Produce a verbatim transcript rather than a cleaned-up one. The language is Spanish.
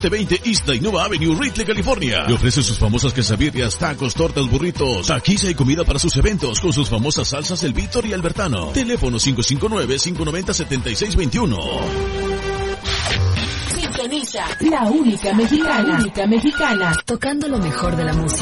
veinte East Innova Avenue, Ripley, California. Le ofrece sus famosas quesabirrias, tacos, tortas, burritos, taquiza y comida para sus eventos con sus famosas salsas El Víctor y Albertano. Teléfono cinco cinco nueve, cinco nueve cero, siete seis dos uno. Sintoniza la única mexicana, única mexicana, tocando lo mejor de la música.